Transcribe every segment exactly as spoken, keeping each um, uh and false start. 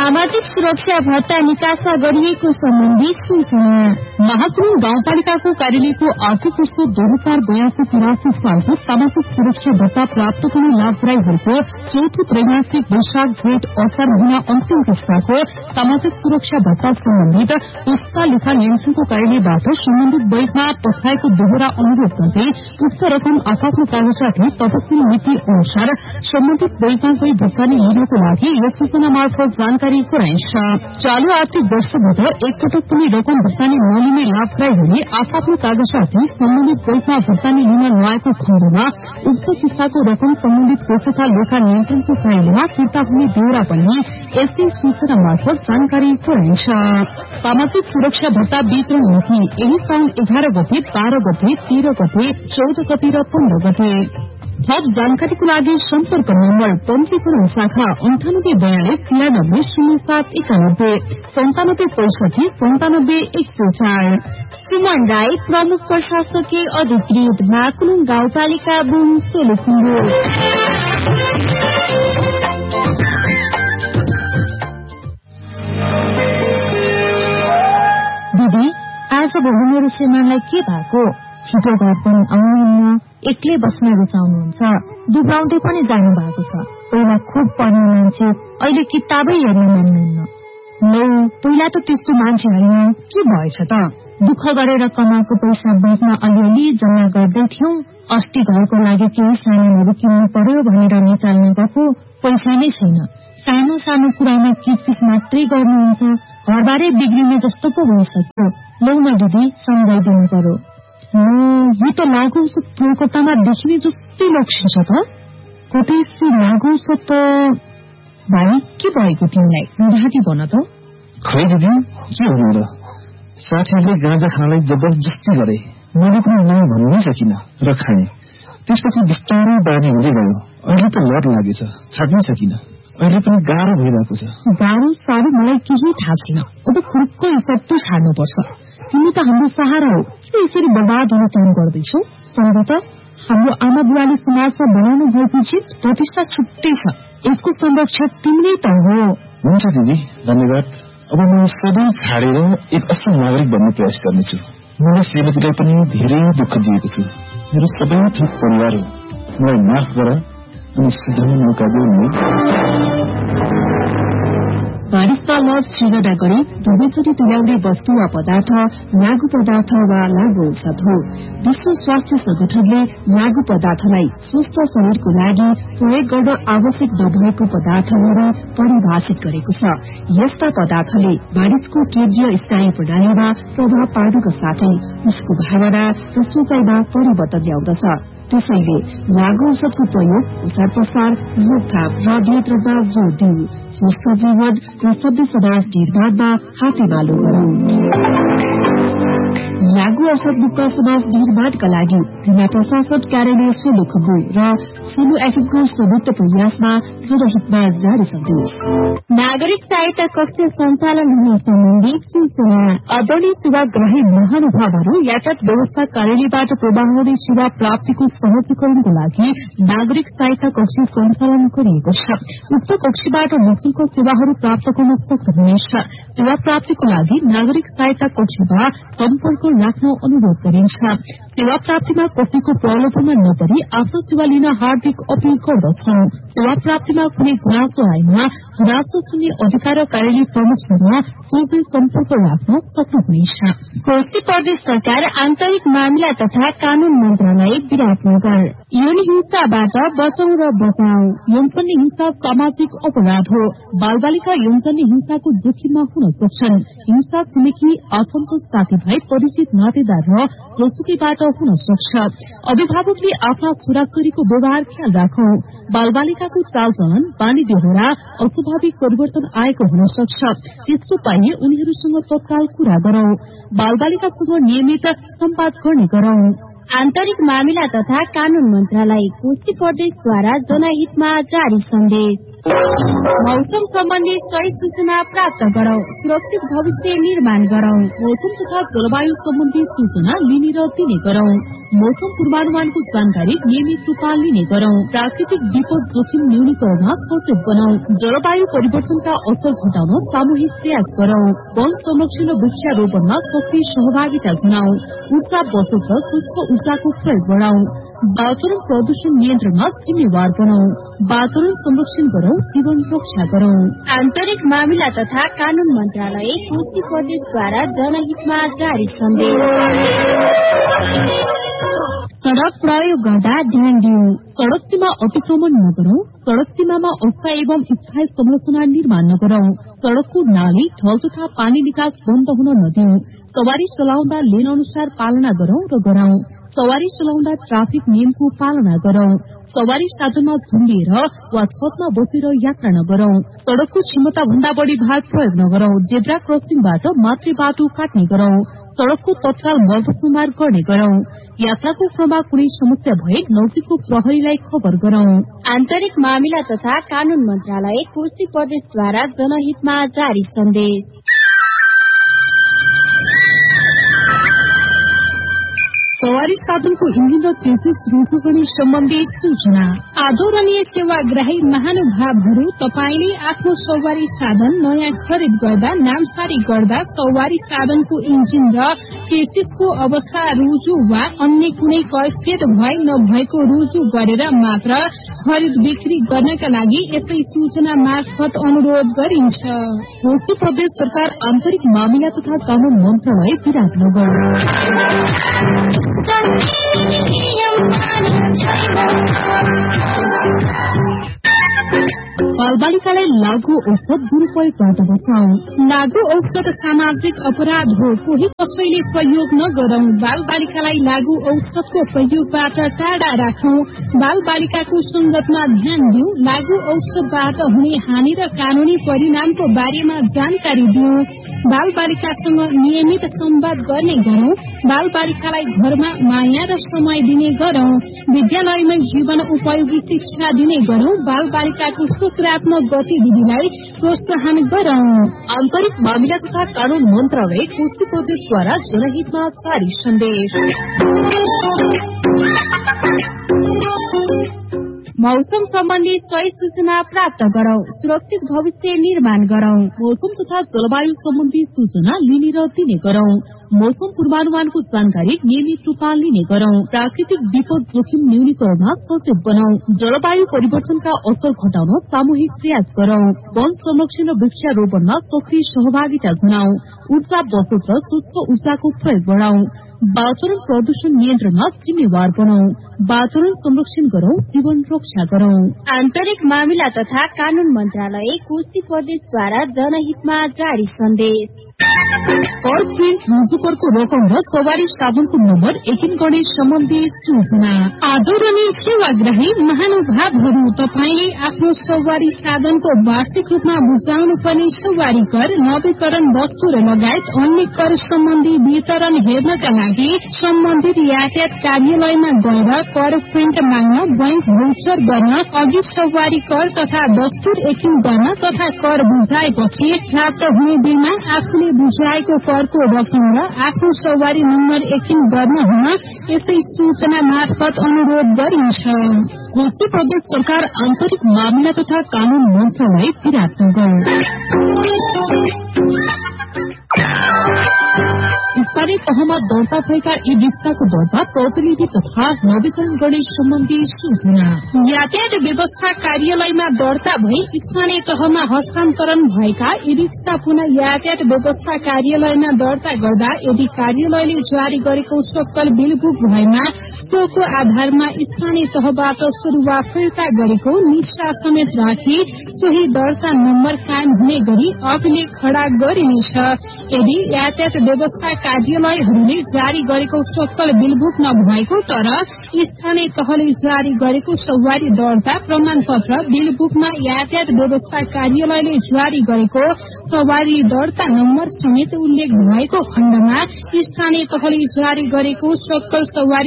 सामाजिक सुरक्षा भत्ता निकासा गरिएको सम्बन्धी सूचना। महाकुम गाउँपालिकाको कार्यालयको आर्थिक वर्ष दुई हजार बयासी तिरासी सालको सामाजिक सुरक्षा भत्ता प्राप्त गर्ने लाभग्राहीहरूको चौथो त्रैमासिक वैशाख जेठ असार महिना अन्तिम किस्ताको सामाजिक सुरक्षा भत्ता सम्बन्धित पुस्ता लेखा नियन्त्रणको कार्यालयबाट सम्बन्धित बैंकमा पठाएको दोहोरा अनुरोध गर्दै उक्त रकम आफ्नो कागजातले तपसिल नीति अनुसार सम्बन्धित बैंकमा गई भुक्तानी लिनको लागि यस सूचना मार्फत जानकारी गराइन्छ। चालू आर्थिक वर्षभित्र एकपटक पनि रकम भुक्तानी नलिने लाभग्राहीहरूले आफ्नो कागजातले सम्बन्धित बैंकमा भुक्तानी लिन नआएको खण्डमा उक्त किस्ताको रकम सम्बन्धित कोषका लेखा नियन्त्रणको कार्यालयमा फिर्ता हुने बेहोरा पनि यसै सूचना मार्फत जानकारी गराइन्छ। सामाजिक सुरक्षा भत्ता वितरण नीति यही साउन एघार गते बाह्र गते तेह्र गते चौध गते र पन्ध्र गते। थप जानकारीको लागि सम्पर्क नम्बर पञ्जीकरण शाखा अन्ठानब्बे बयालिस तिरानब्बे शून्य सात एकानब्बे सन्तानब्बे पैंसठी सन्तानब्बे एक सय चार। सुमन राई प्रमुख प्रशासकीय अधिकृत महाकुलुङ गाउँपालिका बुङ सोलुखुम्बु। दिदी आज भोलि मेरो श्रीमानलाई के भएको? छिटो घर पनि आउनुहुन्न, एक्लै बस्न रुचाउनुहुन्छ, दुब्राउँदै पनि जानु भएको छ। पहिला खुब पढ्ने मान्छे, अहिले किताबै हेर्न मान्नुहुन्न। नौ पहिला त त्यस्तो मान्छे होइन, के भएछ त? दुःख गरेर कमाएको पैसा बैंकमा अलिअलि जम्मा गर्दै थियौं। अस्ति घरको लागि केही सामानहरू किन्नु पर्यो भनेर निकाल्न गएको, पैसा नै छैन। सानो सानो कुरामा किचकिच मात्रै गर्नुहुन्छ, घरबारै बिग्रिने जस्तो पो भइसक्यो। लौ न दिदी, सम्झाइदिनु पर्यो। यो त लागु औषध कोलकातामा देखिने जस्तै लक्षण छ त। कतै लागु औषध त भाइ के भएको तिमीलाई? ढाँटी भन त। खै दिदी, के हुनु र? साथीहरूले गाँजा खानलाई जबरजस्ती गरे, मैले पनि नै भन्नै सकिन र खाएँ। त्यसपछि बिस्तारै बानी हुँदै गयो। अहिले त लत लागेछ, छाड्नै सकिन। अहिले पनि गाह्रो भइरहेको छ। गाह्रो साह्रो मलाई केही थाहा छैन। अब खुर्को हिसाब त छाड्नुपर्छ। तिमी त हाम्रो सहारा हो, किन यसरी बर्बाद हुने काम गर्दैछौ? सम्झ त, हाम्रो आमा बुवाले समाजमा बनाउनु भएको जित प्रतिष्ठा छुट्टै छ। यसको संरक्षक तिमी नै त हो। हुन्छ दिदी, धन्यवाद। अब म सधैँ छाडेर एक असल नागरिक बन्ने प्रयास गर्नेछु। मलाई श्रीमतीलाई पनि धेरै दुःख दिएको छु। मेरो सबै थोक परिवार हो, मलाई माफ गर अनि सुधार्ने मौका दिनु। वारिसता लज सृजना गरी दुवैचोटि तुल्याउने वस्तु वा पदार्थ लागू पदार्थ वा लागू औषध हो। विश्व स्वास्थ्य संगठनले लागू पदार्थलाई स्वस्थ शरीरको लागि प्रयोग गर्न आवश्यक नभएको पदार्थहरू परिभाषित गरेको छ। यस्ता पदार्थले मानिसको केन्द्रीय स्नायु प्रणालीमा प्रभाव पार्नुका साथै उसको भावना र सोचाइमा परिवर्तन ल्याउँदछ। त्यसैले लागू औषधको प्रयोग प्रसार प्रसार रोकथाम र नियन्त्रणमा जोड़ दिऊ। स्वस्थ जीवन र सभ्य समाज निर्माणमा हातेमालो गरौं। लागू औषध मुक्त समाज निर्माणका लागि जिल्ला प्रशासन कार्यालय सोलुखुम्बु र सोलु एफएमको संयुक्त प्रयासमा जनहितमा जारी सन्देश। नागरिक सहायता कक्ष सञ्चालन हुने सम्बन्धी सूचना। आदरणीय सेवाग्राही महानुभावहरू, यातायात व्यवस्था कार्यालयबाट प्रवाह हुने सेवा प्राप्तिको सहजीकरणको लागि नागरिक सहायता कक्ष सञ्चालन गरिएको छ। उक्त कक्षबाट निःशुल्क सेवाहरू प्राप्त गर्न सक्नुहुनेछ। सेवा प्राप्तिको लागि नागरिक सहायता कक्षमा सम्पर्क राख्न अनुरोध गरिन्छ। सेवा प्राप्तिमा कसैको प्रलोभनमा नपरी आफ्नो सेवा लिन हार्दिक अपील गर्दछौ। सेवा प्राप्तिमा कुनै गुनासो आएमा गुनासो सुन्ने अधिकार कार्यालय प्रमुखसँग सोझै सम्पर्क राख्न सक्नुहुनेछ। कोशी प्रदेश सरकार आन्तरिक मामिला तथा कानून मन्त्रालय विराटनगर। यौन हिंसाबाट बचाउ र बचाउ। यौनजन्य हिंसा सामाजिक अपराध हो। बालबालिका यौनजन्य हिंसाको जोखिममा हुन सक्छन्। हिंसा छिमेकी आफन्त साथीभाइ परिचित नातेदार र जोसुकैबाट हुन सक्छ। अभिभावकले आफ्ना छोराछोरीको व्यवहार ख्याल राखौ। बालबालिकाको चालचलन बानी बेहोरा अस्वाभाविक परिवर्तन आएको हुन सक्छ। त्यस्तो पाइए उनीहरूसँग तत्काल कुरा गरौं। बालबालिकासँग नियमित सम्वाद गर्ने गरौं। आन्तरिक मामिला तथा कानून मन्त्रालय कोशी प्रदेशद्वारा जनहितमा जारी सन्देश। मौसम सम्बन्धी सही सूचना प्राप्त गरौं। सुरक्षित भविष्य निर्माण गरौं। मौसम तथा जलवायु सम्बन्धी सूचना लिने र दिने गरौं। मौसम पूर्वानुमानको जानकारी नियमित रूपमा लिने गरौं। प्राकृतिक विपद जोखिम न्यूनीकरणमा सचेत बनाऊ। जलवायु परिवर्तनका असर घटाउन सामूहिक प्रयास गरौं। वन संरक्षण र वृक्षारोपणमा सक्रिय सहभागिता जनाऊ। ऊर्जा बचत र शुष्क ऊर्जाको प्रयोग बढ़ाऊ। वातावरण प्रदूषण नियन्त्रणमा जिम्मेवार बनाऊ। वातावरण संरक्षण गरौं, जीवन रक्षा गरौं। आन्तरिक मामिला तथा कानून मन्त्रालय कोशी प्रदेशद्वारा जनहितमा जारी सन्देश। सड़क प्रयोग गर्दा ध्यान दिऊ। सड़क सीमा अतिक्रमण नगरौं। सड़क सीमामा अस्थायी एवं स्थायी संरचना निर्माण नगरौं। सड़कको नाली, ढल तथा पानी निकास बन्द हुन नदिऊ। सवारी चलाउँदा लेन अनुसार पालना गरौं र गराउँ। सवारी चलाउँदा ट्राफिक नियमको पालना गरौं। सवारी साधनमा झुन्डिएर वा छतमा बसेर यात्रा नगरौं। सड़कको क्षमता भन्दा बढ़ी भार प्रयोग नगरौं। जेब्रा क्रसिङबाट मात्रै बाटो काट्ने गरौं। सड़कको तत्काल मर्मत गर्ने गरौं। यात्राको क्रममा कुनै समस्या भए नजिकको प्रहरीलाई खबर गरौं। आन्तरिक मामिला तथा कानून मन्त्रालय कोशी प्रदेशद्वारा जनहितमा जारी सन्देश। सवारी साधनको इन्जिन र चेसिस रुजु गर्ने सम्बन्धी सूचना। आदरणीय सेवाग्राही महानुभावहरू, तपाईले आफ्नो सवारी साधन नयाँ खरिद गर्दा नामसारी गर्दा सवारी साधनको इन्जिन र चेसिसको अवस्था रुजु वा अन्य कुनै कैफियत भए नभएको रुजु गरेर मात्र खरिद बिक्री गर्नका लागि यसै सूचना मार्फत अनुरोध गरिन्छ। कोशी प्रदेश सरकार आन्तरिक मामिला तथा कानून मन्त्रालय विराटनगर। बालबालिकालाई लागू औषध दुरूपयोगबाट बचाऊ। लागू औषध सामाजिक अपराध हो, कोही कसैले प्रयोग नगरौं। बाल बालिकालाई लागू औषधको प्रयोगबाट टाढा राखौं। बाल बालिकाको संगतमा ध्यान दिऊ। लागू औषधबाट हुने हानि र कानूनी परिणामको बारेमा जानकारी दिऊ। बाल बालिकासँग नियमित संवाद गर्ने गरौं। बाल बालिकालाई घरमा माया र समय दिने गरौं। विद्यालयमा जीवन उपयोगी शिक्षा दिने गरौं। बाल बालिकाको सकारात्मक गतिविधिलाई प्रोत्साहन गरौं। आन्तरिक मामिला तथा कानून मन्त्रालय कोशी प्रदेशद्वारा जनहितमा जारी सन्देश। मौसम सम्बन्धी सही सूचना प्राप्त गरौं। सुरक्षित भविष्य निर्माण गरौं। मौसम तथा जलवायु सम्बन्धी सूचना लिने र दिने गरौं। मौसम पूर्वानुमानको जानकारी नियमित रूपमा लिने गरौं। प्राकृतिक विपद जोखिम न्यूनीकरणमा सचेत बनाऊ। जलवायु परिवर्तनका असर घटाउन सामूहिक प्रयास गरौं। वन संरक्षण र वृक्षारोपणमा सक्रिय सहभागिता जनाऊ। ऊर्जा बचत र शुष्क ऊर्जाको प्रयोग बढ़ाऊ। वातावरण प्रदूषण नियन्त्रणमा जिम्मेवार बनाऊ। वातावरण संरक्षण गरौं, जीवन रक्षा गरौं। आन्तरिक मामिला तथा कानून मन्त्रालय कोशी प्रदेशद्वारा जनहितमा जारी सन्देश। कर प्रिन्ट रुजुकरको रकम र सवारी साधनको नम्बर यकिन गर्ने सम्बन्धी सूचना। आदरणीय सेवाग्राही महानुभावहरू, तपाईले आफ्नो सवारी साधनको वार्षिक रूपमा बुझाउनु पर्ने सवारी कर, नवीकरण दस्तुर लगायत अन्य कर सम्बन्धी वितरण हेर्नका लागि सम्बन्धित यातायात कार्यालयमा गएर कर प्रिन्ट माग्न, बैंक भौचर गर्न, अघि सवारी कर तथा दस्तुर यकिन गर्न तथा कर बुझाएपछि प्राप्त हुने बिलमा आफूले बुझाएको करको रकम र आफ्नो सवारी नम्बर यकिन गर्न हुन यसै सूचना मार्फत अनुरोध गरिन्छ। कोशी प्रदेश सरकार आन्तरिक मामिला तथा कानून मन्त्रालय विराटनगर। स्थानीय तहमा दर्ता भएका ई रिक्साको दर्ता प्रतिलिपि तथा नवीकरण गर्ने सम्बन्धी सूचना। यातायात व्यवस्था कार्यालयमा दर्ता भई स्थानीय तहमा हस्तान्तरण भएका ई रिक्सा पुनः यातायात व्यवस्था कार्यालयमा दर्ता गर्दा यदि कार्यालयले जारी गरेको सक्कल बिल बुक भएमा सोको आधारमा स्थानीय तहबाट सुरुवा फिर्ता गरेको निष्ठा समेत राखी सोही दर्ता नम्बर कायम हुने गरी अभिलेख खड़ा गरिनेछ। यदि यातायात व्यवस्था कार्यालयहरूले जारी गरेको सक्कल बिल बुक नभएको तर स्थानीय तहले जारी गरेको सवारी दर्ता प्रमाण पत्र बिल बुकमा यातायात व्यवस्था कार्यालयले जारी गरेको सवारी दर्ता नम्बर समेत उल्लेख भएको खण्डमा स्थानीय तहले जारी गरेको सक्कल सवारी दर्ता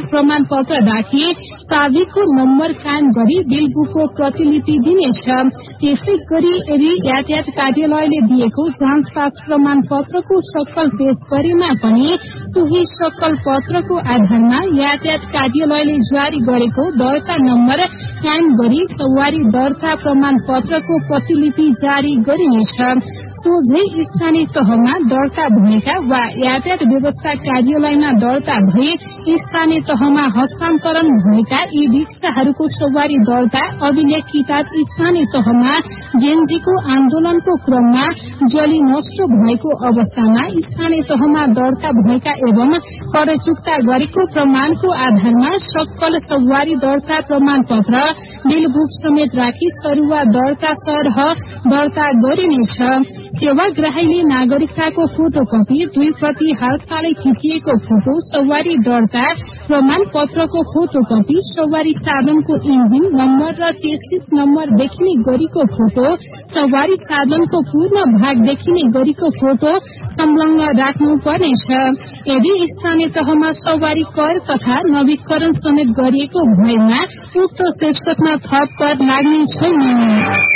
प्रमाण पत्र राखी चाबीको नम्बर कायम गरी बिल बुकको प्रतिलिपि दिनेछ। त्यसै गरी यदि यातायात कार्यालयले दिएको जाँच पास प्रमाण पत्रको सक्कल पेश गरेमा पनि सोही सक्कल पत्रको आधारमा यातायात कार्यालयले जारी गरेको दर्ता नम्बर कायम गरी सवारी दर्ता प्रमाण पत्रको प्रतिलिपि जारी गरिनेछ। सोझै स्थानीय तहमा दर्ता भएका वा यातायात व्यवस्था कार्यालयमा दर्ता भई स्थानीय तहमा हस्तान्तरण भएका यी रिक्साहरूको सवारी दर्ता अभिलेख किताब स्थानीय तहमा जेएनजीको आन्दोलनको क्रममा जली नष्ट भएको अवस्थामा स्थानीय तहमा दर्ता भएका एवं कर चुक्ता गरेको प्रमाणको आधारमा सक्कल सवारी दर्ता प्रमाण पत्र बिल बुक समेत राखी सरुवा दर्ता सरह दर्ता गरिनेछ। सेवाग्राहीले नागरिकताको फोटोकपी दुई प्रति हालसालै खिचिएको फोटो सवारी दर्ता प्रमाण पत्रको फोटोकपी सवारी साधनको इन्जिन नम्बर र चेसिस नम्बर देखिने गरीको फोटो सवारी साधनको पूर्ण भाग देखिने गरीको फोटो संलग्न राख्नु पर्नेछ। यदि स्थानीय तहमा सवारी कर तथा नवीकरण समेत गरिएको भएमा उक्त शीर्षकमा थप कर लाग्ने छैन।